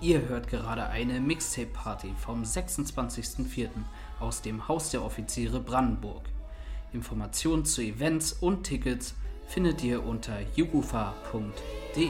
Ihr hört gerade eine Mixtape-Party vom 26.04. aus dem Haus der Offiziere Brandenburg. Informationen zu Events und Tickets findet ihr unter jugufa.de.